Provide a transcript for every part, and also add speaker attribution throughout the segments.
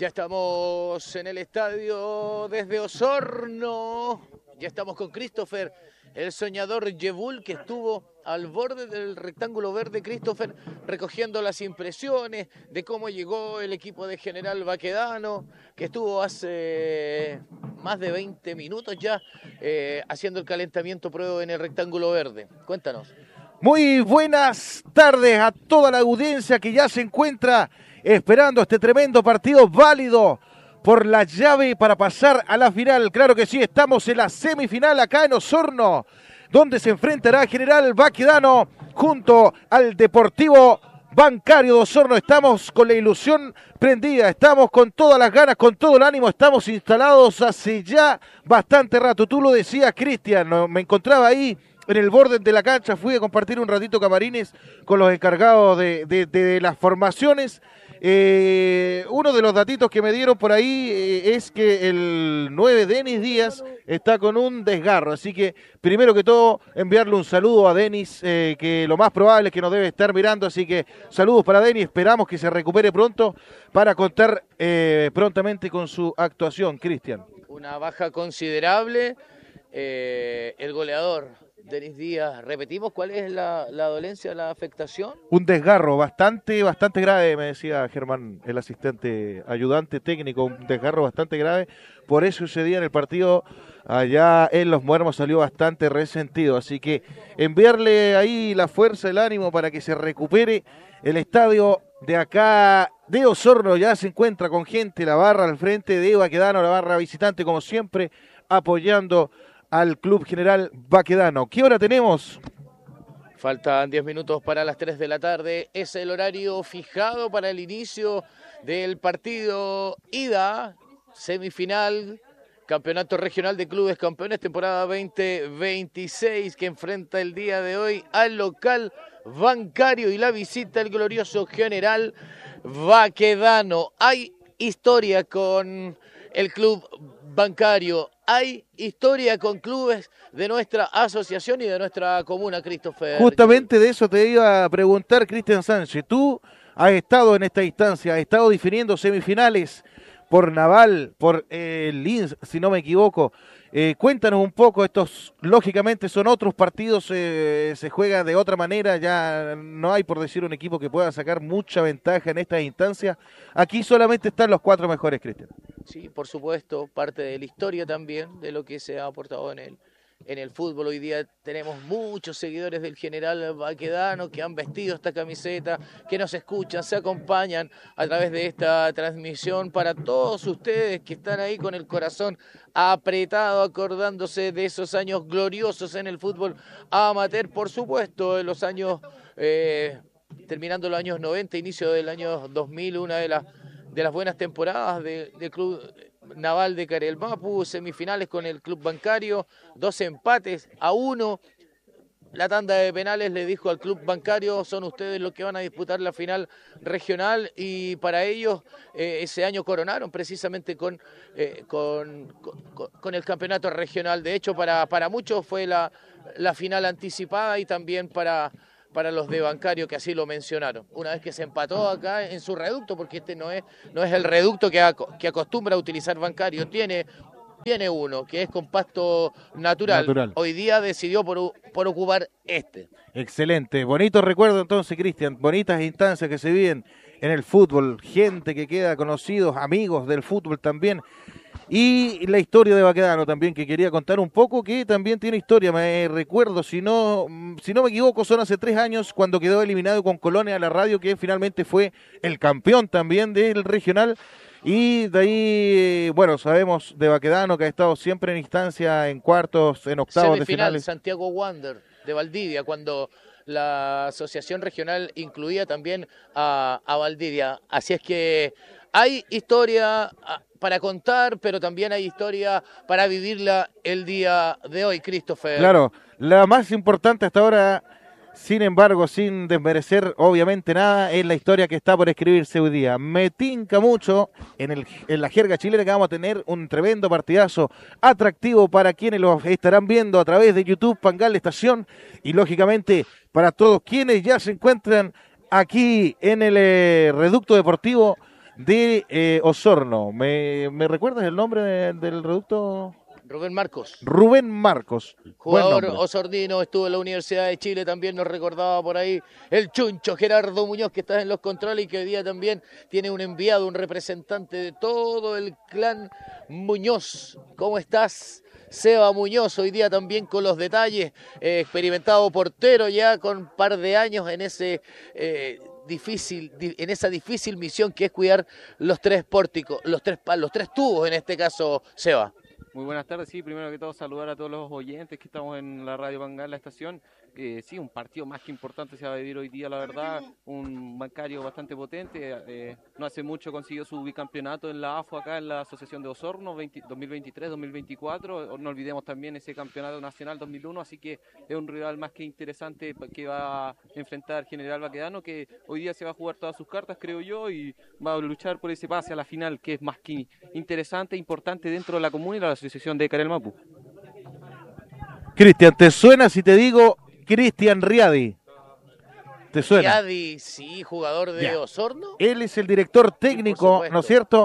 Speaker 1: Ya estamos en el estadio desde Osorno. Ya estamos con Christopher, el soñador Yebul, que estuvo al borde del rectángulo verde. Christopher, recogiendo las impresiones de cómo llegó el equipo de General Baquedano, que estuvo hace más de 20 minutos ya haciendo el calentamiento prueba en el rectángulo verde. Cuéntanos.
Speaker 2: Muy buenas tardes a toda la audiencia que ya se encuentra esperando este tremendo partido válido por la llave para pasar a la final. Claro que sí, estamos en la semifinal acá en Osorno, donde se enfrentará General Baquedano junto al Deportivo Bancario de Osorno. Estamos con la ilusión prendida, estamos con todas las ganas, con todo el ánimo, estamos instalados hace ya bastante rato. Tú lo decías, Cristian, me encontraba ahí en el borde de la cancha, fui a compartir un ratito camarines con los encargados de las formaciones. Uno de los datitos que me dieron por ahí es que el 9 Denis Díaz está con un desgarro, así que primero que todo enviarle un saludo a Denis, que lo más probable es que nos debe estar mirando, así que saludos para Denis, esperamos que se recupere pronto para contar prontamente con su actuación. Cristian.
Speaker 1: Una baja considerable, el goleador Denis Díaz, repetimos, ¿cuál es la dolencia, la afectación?
Speaker 2: Un desgarro bastante grave, me decía Germán, el asistente ayudante técnico, un desgarro bastante grave, por eso ese día en el partido allá en Los Muermos salió bastante resentido, así que enviarle ahí la fuerza, el ánimo para que se recupere. El estadio de acá de Osorno ya se encuentra con gente, la barra al frente de Baquedano, la barra visitante como siempre, apoyando al Club General Baquedano. ¿Qué hora tenemos?
Speaker 1: Faltan 10 minutos para las 3 de la tarde. Es el horario fijado para el inicio del partido ida, semifinal, Campeonato Regional de Clubes Campeones, temporada 2026, que enfrenta el día de hoy al local Bancario y la visita al glorioso General Baquedano. Hay historia con el Club Bancario. Hay historia con clubes de nuestra asociación y de nuestra comuna, Christopher.
Speaker 2: Justamente de eso te iba a preguntar, Cristian Sánchez. Tú has estado en esta instancia, has estado definiendo semifinales por Naval, por Linz, si no me equivoco. Cuéntanos un poco, estos lógicamente son otros partidos, se juega de otra manera, ya no hay, por decir, un equipo que pueda sacar mucha ventaja en estas instancias. Aquí solamente están los 4 mejores, Cristian.
Speaker 1: Sí, por supuesto, parte de la historia también, de lo que se ha aportado en el fútbol. Hoy día tenemos muchos seguidores del General Baquedano que han vestido esta camiseta, que nos escuchan, se acompañan a través de esta transmisión. Para todos ustedes que están ahí con el corazón apretado, acordándose de esos años gloriosos en el fútbol amateur, por supuesto, en los años, terminando los años 90, inicio del año 2000, una de las buenas temporadas del Club Naval de Carelmapu, semifinales con el Club Bancario, 2 empates a 1. La tanda de penales le dijo al Club Bancario, son ustedes los que van a disputar la final regional, y para ellos ese año coronaron precisamente con el campeonato regional. De hecho, para muchos fue la final anticipada, y también para los de Bancario, que así lo mencionaron. Una vez que se empató acá en su reducto, porque este no es el reducto que acostumbra a utilizar Bancario, tiene uno que es con pasto natural. Hoy día decidió por ocupar este.
Speaker 2: Excelente, bonito recuerdo entonces, Cristian, bonitas instancias que se viven en el fútbol, gente que queda conocidos, amigos del fútbol también. Y la historia de Baquedano también, que quería contar un poco, que también tiene historia. Me recuerdo, si no me equivoco, son hace 3 años cuando quedó eliminado con Colonia a la Radio, que finalmente fue el campeón también del regional. Y de ahí, bueno, sabemos de Baquedano que ha estado siempre en instancia, en cuartos, en octavos de finales.
Speaker 1: Santiago Wander de Valdivia, cuando la asociación regional incluía también a Valdivia. Así es que hay historia para contar, pero también hay historia para vivirla el día de hoy, Christopher.
Speaker 2: Claro, la más importante hasta ahora, sin embargo, sin desmerecer obviamente nada, es la historia que está por escribirse hoy día. Me tinca mucho en la jerga chilena que vamos a tener un tremendo partidazo atractivo para quienes lo estarán viendo a través de YouTube, Pangal Estación, y lógicamente para todos quienes ya se encuentran aquí en el Reducto Deportivo de Osorno. ¿Me recuerdas el nombre del reducto?
Speaker 1: Rubén Marcos.
Speaker 2: Rubén Marcos.
Speaker 1: Jugador osornino, estuvo en la Universidad de Chile, también nos recordaba por ahí el chuncho Gerardo Muñoz, que está en los controles y que hoy día también tiene un enviado, un representante de todo el clan Muñoz. ¿Cómo estás, Seba Muñoz? Hoy día también con los detalles, experimentado portero ya con un par de años en ese... en esa difícil misión que es cuidar los tres pórticos, los tres tubos en este caso, Seba.
Speaker 3: Muy buenas tardes, sí, primero que todo saludar a todos los oyentes que estamos en la Radio Bangal, la estación. Sí, un partido más que importante se va a vivir hoy día, la verdad, un bancario bastante potente, no hace mucho consiguió su bicampeonato en la AFO acá en la Asociación de Osorno, 2023-2024, no olvidemos también ese campeonato nacional 2001, así que es un rival más que interesante que va a enfrentar General Baquedano, que hoy día se va a jugar todas sus cartas, creo yo, y va a luchar por ese pase a la final, que es más que interesante e importante dentro de la comuna y la Asociación de Carel Mapu.
Speaker 2: Cristian, ¿te suena si te digo Cristian Riadi? ¿Te suena?
Speaker 1: Riadi, sí, jugador de Osorno.
Speaker 2: Él es el director técnico, ¿no es cierto?,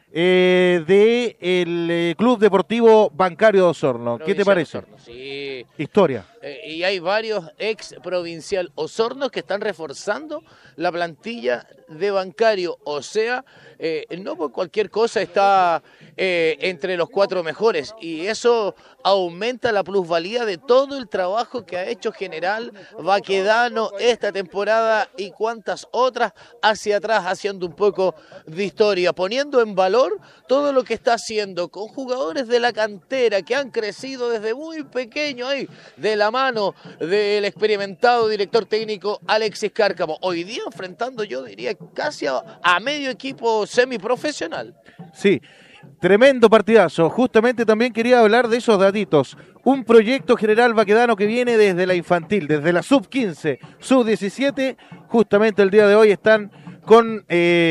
Speaker 2: del Club Deportivo Bancario de Osorno. ¿Qué te parece?
Speaker 1: Osorno, sí.
Speaker 2: Historia.
Speaker 1: Y hay varios ex provincial Osorno que están reforzando la plantilla de Bancario, o sea, no por cualquier cosa está entre los 4 mejores, y eso aumenta la plusvalía de todo el trabajo que ha hecho General Baquedano esta temporada y cuantas otras hacia atrás, haciendo un poco de historia, poniendo en valor todo lo que está haciendo con jugadores de la cantera que han crecido desde muy pequeño ahí, de la mano del experimentado director técnico Alexis Cárcamo. Hoy día enfrentando, yo diría, casi a medio equipo semiprofesional.
Speaker 2: Sí, tremendo partidazo. Justamente también quería hablar de esos datitos. Un proyecto General Baquedano que viene desde la infantil, desde la sub-15, sub-17. Justamente el día de hoy están con...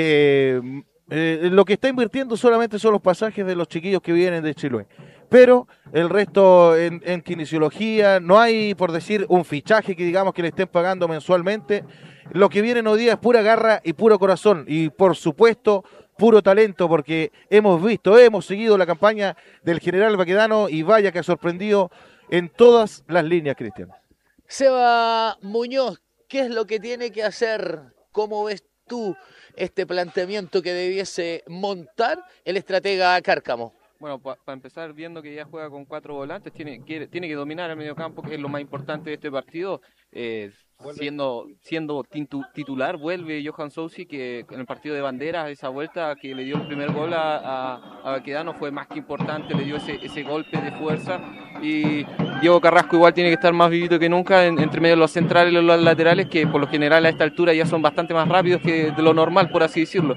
Speaker 2: lo que está invirtiendo solamente son los pasajes de los chiquillos que vienen de Chiloé. Pero el resto en kinesiología, no hay, por decir, un fichaje que digamos que le estén pagando mensualmente. Lo que vienen hoy día es pura garra y puro corazón. Y por supuesto, puro talento, porque hemos seguido la campaña del General Baquedano y vaya que ha sorprendido en todas las líneas, Cristian.
Speaker 1: Seba Muñoz, ¿qué es lo que tiene que hacer? ¿Cómo ves tú este planteamiento que debiese montar el estratega Cárcamo?
Speaker 3: Bueno, para empezar, viendo que ya juega con 4 volantes, tiene que dominar el mediocampo, que es lo más importante de este partido. Siendo titular, vuelve Johan Sousi, que en el partido de banderas, esa vuelta que le dio el primer gol a Baquedano fue más que importante, le dio ese golpe de fuerza. Y Diego Carrasco igual tiene que estar más vivito que nunca entre medio de los centrales y los laterales, que por lo general a esta altura ya son bastante más rápidos que de lo normal, por así decirlo.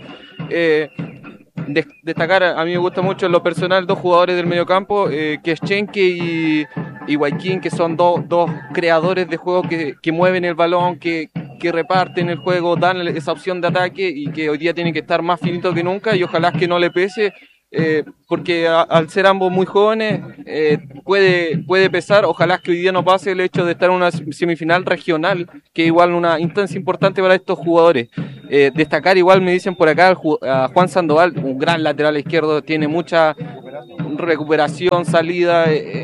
Speaker 3: Destacar, a mí me gusta mucho en lo personal 2 jugadores del mediocampo, que es Chenque y Guayquín, que son dos creadores de juego que mueven el balón, que reparten el juego, dan esa opción de ataque y que hoy día tienen que estar más finitos que nunca, y ojalá que no le pese, porque al ser ambos muy jóvenes puede pesar. Ojalá que hoy día no pase el hecho de estar en una semifinal regional, que es igual una instancia importante para estos jugadores. Destacar, igual me dicen por acá, a Juan Sandoval, un gran lateral izquierdo, tiene mucha recuperación, salida,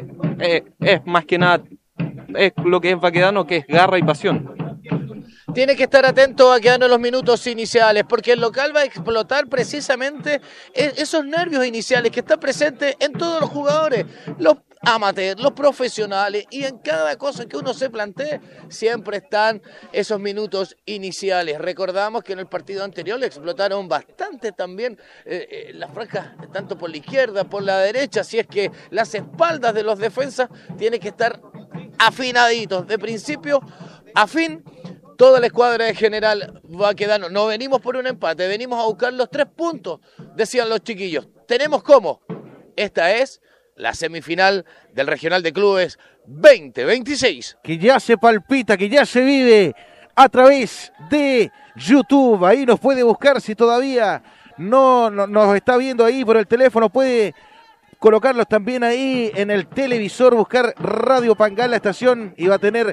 Speaker 3: es más que nada es lo que es Baquedano, que es garra y pasión.
Speaker 1: Tiene que estar atento a quedar en los minutos iniciales, porque el local va a explotar precisamente esos nervios iniciales que están presentes en todos los jugadores, los amateurs, los profesionales, y en cada cosa que uno se plantee siempre están esos minutos iniciales. Recordamos que en el partido anterior le explotaron bastante también las franjas, tanto por la izquierda, por la derecha, así es que las espaldas de los defensas tienen que estar afinaditos, de principio a fin. Toda la escuadra de General Baquedano, no venimos por un empate, venimos a buscar los 3 puntos, decían los chiquillos. ¿Tenemos cómo? Esta es la semifinal del Regional de Clubes 2026.
Speaker 2: Que ya se palpita, que ya se vive a través de YouTube. Ahí nos puede buscar, si todavía no nos está viendo ahí por el teléfono, puede colocarlos también ahí en el televisor, buscar Radio Pangal, la estación, y va a tener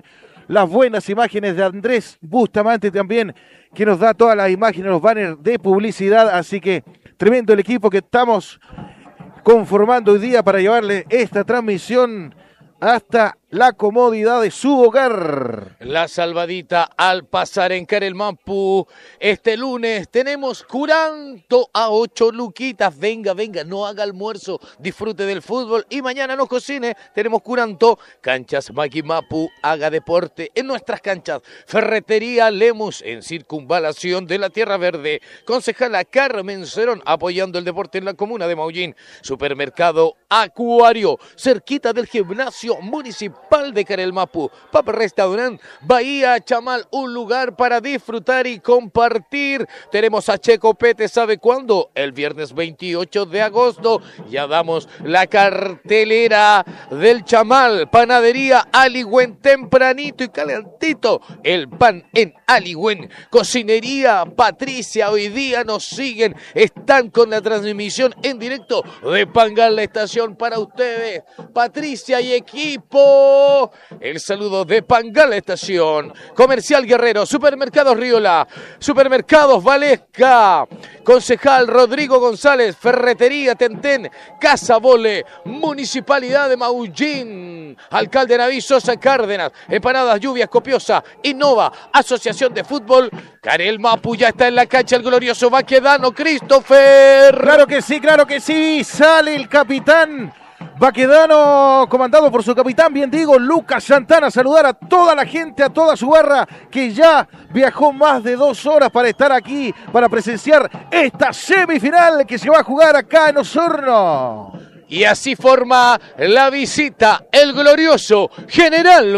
Speaker 2: las buenas imágenes de Andrés Bustamante también, que nos da todas las imágenes, los banners de publicidad. Así que tremendo el equipo que estamos conformando hoy día para llevarle esta transmisión hasta la comodidad de su hogar.
Speaker 1: La salvadita al pasar en Carelmapu. Este lunes tenemos curanto a 8 luquitas. Venga, no haga almuerzo, disfrute del fútbol y mañana no cocine. Tenemos curanto, canchas Maquimapu, haga deporte en nuestras canchas. Ferretería Lemus en Circunvalación de la Tierra Verde. Concejala Carmen Cerón apoyando el deporte en la comuna de Maullín. Supermercado Acuario, cerquita del gimnasio municipal de Carelmapu. Papa Restaurant Bahía Chamal, un lugar para disfrutar y compartir. Tenemos a Checo Pete, ¿sabe cuándo? El viernes 28 de agosto. Ya damos la cartelera del Chamal. Panadería Aligüen, tempranito y calentito el pan en Aligüen. Cocinería Patricia, hoy día nos siguen, están con la transmisión en directo de Pangal, la estación para ustedes. Patricia y equipo, el saludo de Pangal, la estación. Comercial Guerrero, Supermercados Riola, Supermercados Valesca, Concejal Rodrigo González, Ferretería Tentén, Casa Vole, Municipalidad de Maullín, Alcalde Naví Sosa Cárdenas, Empanadas Lluvias Copiosa, Innova, Asociación de Fútbol, Carelmapu ya está en la cancha el glorioso Baquedano, Christopher.
Speaker 2: Claro que sí, sale el capitán Baquedano, comandado por su capitán, bien digo, Lucas Santana, saludar a toda la gente, a toda su barra, que ya viajó más de 2 horas para estar aquí, para presenciar esta semifinal que se va a jugar acá en Osorno.
Speaker 1: Y así forma la visita el glorioso General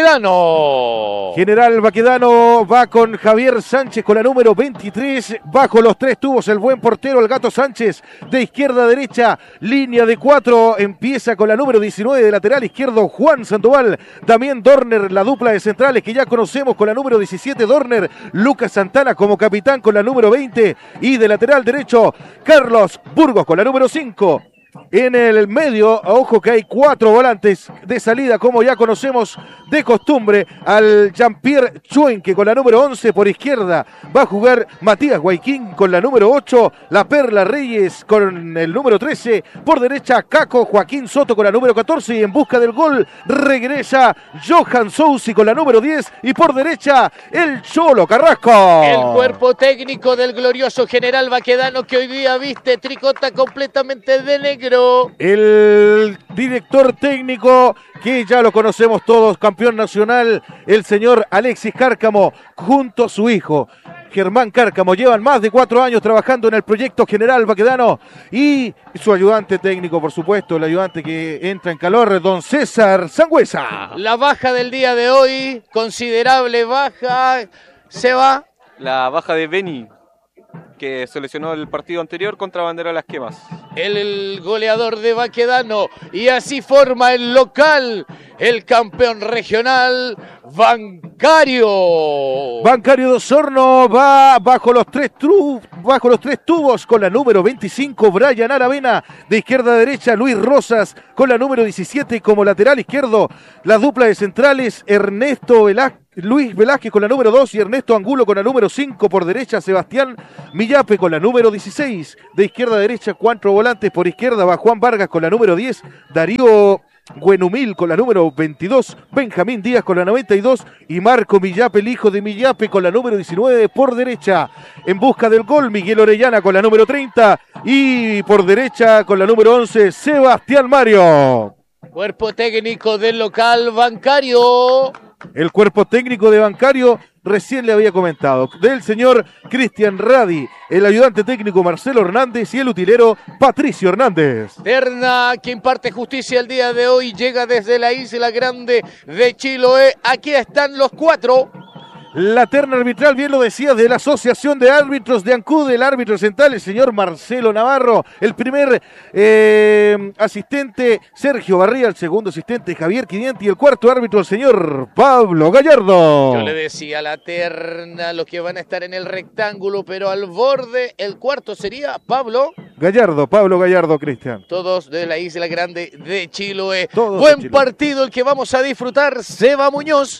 Speaker 1: Baquedano.
Speaker 2: General Baquedano va con Javier Sánchez con la número 23. Bajo los 3 tubos el buen portero, el Gato Sánchez. De izquierda a derecha, línea de 4. Empieza con la número 19 de lateral izquierdo, Juan Sandoval. También Dorner, la dupla de centrales que ya conocemos con la número 17, Dorner. Lucas Santana como capitán con la número 20. Y de lateral derecho, Carlos Burgos con la número 5. En el medio, ojo que hay 4 volantes de salida, como ya conocemos de costumbre, al Jean-Pierre Chuenque con la número 11 por izquierda. Va a jugar Matías Guayquín con la número 8, la Perla Reyes con el número 13. Por derecha, Caco Joaquín Soto con la número 14. Y en busca del gol regresa Johan Sousi con la número 10. Y por derecha, el Cholo Carrasco.
Speaker 1: El cuerpo técnico del glorioso General Baquedano, que hoy día viste tricota completamente de negro.
Speaker 2: El director técnico, que ya lo conocemos todos, campeón nacional, el señor Alexis Cárcamo, junto a su hijo Germán Cárcamo, llevan más de 4 años trabajando en el proyecto General Baquedano, y su ayudante técnico, por supuesto, el ayudante que entra en calor, don César Sangüesa.
Speaker 1: La baja del día de hoy, considerable baja, se va.
Speaker 3: La baja de Beni, que se lesionó el partido anterior contra Bandera Las Quemas.
Speaker 1: El goleador de Baquedano, y así forma el local, el campeón regional, Bancario.
Speaker 2: Bancario de Osorno va bajo los 3 tubos con la número 25, Brian Aravena. De izquierda a derecha, Luis Rosas con la número 17. Y como lateral izquierdo, la dupla de centrales, Luis Velázquez con la número 2 y Ernesto Angulo con la número 5. Por derecha, Sebastián Millape con la número 16. De izquierda a derecha, 4 volantes. Por izquierda va Juan Vargas con la número 10. Darío Güenumil con la número 22. Benjamín Díaz con la 92. Y Marco Millape, el hijo de Millape, con la número 19. Por derecha, en busca del gol, Miguel Orellana con la número 30. Y por derecha, con la número 11, Sebastián Mario.
Speaker 1: Cuerpo técnico del local Bancario.
Speaker 2: El cuerpo técnico de Bancario, recién le había comentado, del señor Cristian Radi, el ayudante técnico Marcelo Hernández y el utilero Patricio Hernández.
Speaker 1: Terna, que imparte justicia el día de hoy, llega desde la Isla Grande de Chiloé. Aquí están los 4.
Speaker 2: La terna arbitral, bien lo decía, de la Asociación de Árbitros de Ancud, el árbitro central, el señor Marcelo Navarro, el primer asistente Sergio Barría, el segundo asistente Javier Quinienti y el cuarto árbitro el señor Pablo Gallardo.
Speaker 1: Yo le decía a la terna, los que van a estar en el rectángulo, pero al borde, el cuarto sería Pablo
Speaker 2: Gallardo, Cristian.
Speaker 1: Todos de la Isla Grande de Chiloé.
Speaker 2: Todos
Speaker 1: Buen
Speaker 2: de Chiloé.
Speaker 1: partido el que vamos a disfrutar, Seba Muñoz.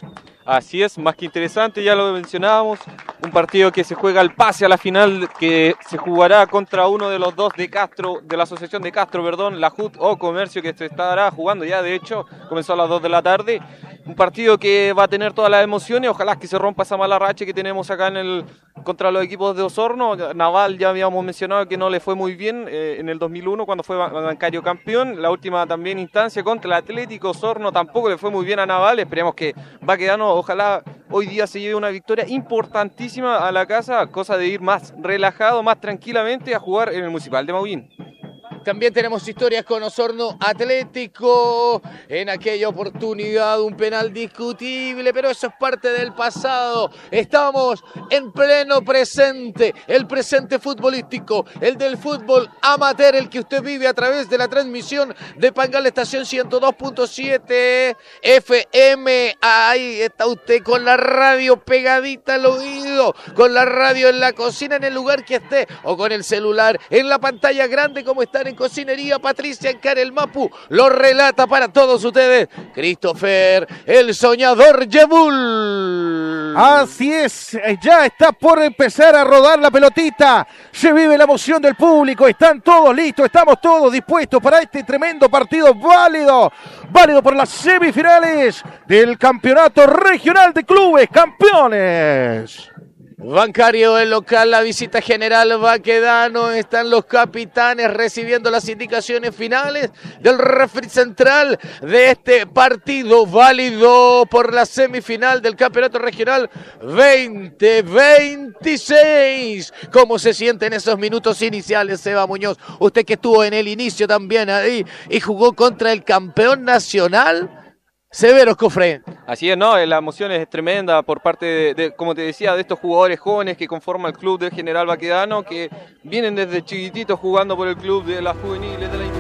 Speaker 3: Así es, más que interesante, ya lo mencionábamos, un partido que se juega al pase a la final, que se jugará contra uno de los dos de Castro, de la Asociación de Castro, perdón, la JUT o Comercio, que se estará jugando ya, de hecho, comenzó a las 2 de la tarde. Un partido que va a tener todas las emociones, ojalá que se rompa esa mala racha que tenemos acá contra los equipos de Osorno. Naval ya habíamos mencionado que no le fue muy bien en el 2001 cuando fue bancario campeón. La última también instancia contra el Atlético Osorno tampoco le fue muy bien a Naval. Esperemos que Baquedano, ojalá hoy día se lleve una victoria importantísima a la casa, cosa de ir más relajado, más tranquilamente a jugar en el Municipal de Maullín.
Speaker 1: También tenemos historias con Osorno Atlético. En aquella oportunidad un penal discutible, pero eso es parte del pasado. Estamos en pleno presente, el presente futbolístico, el del fútbol amateur, el que usted vive a través de la transmisión de Pangal Estación 102.7 FM. Ahí está usted con la radio pegadita al oído, con la radio en la cocina, en el lugar que esté, o con el celular en la pantalla grande como están en Cocinería Patricia en Carel Mapu. Lo relata para todos ustedes Christopher, el soñador Yebul.
Speaker 2: Así es, ya está por empezar a rodar la pelotita. Se vive la emoción del público, están todos listos, estamos todos dispuestos para este tremendo partido válido por las semifinales del Campeonato Regional de Clubes Campeones.
Speaker 1: Bancario el local, la visita general Baquedano, están los capitanes recibiendo las indicaciones finales del referee central de este partido válido por la semifinal del Campeonato Regional 2026. ¿Cómo se siente en esos minutos iniciales, Seba Muñoz? Usted que estuvo en el inicio también ahí y jugó contra el campeón nacional, Severo Cofré.
Speaker 3: Así es, no, la emoción es tremenda por parte de, como te decía, de estos jugadores jóvenes que conforman el club del General Baquedano, que vienen desde chiquititos jugando por el club de las juveniles de la